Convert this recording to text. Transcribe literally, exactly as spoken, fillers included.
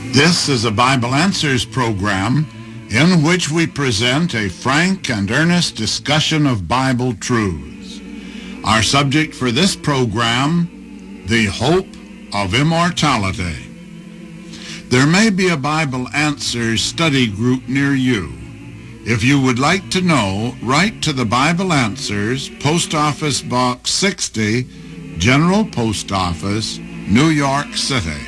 This is a Bible Answers program in which we present a frank and earnest discussion of Bible truths. Our subject for this program, the hope of immortality. There may be a Bible Answers study group near you. If you would like to know, write to the Bible Answers, Post Office Box sixty, General Post Office, New York City.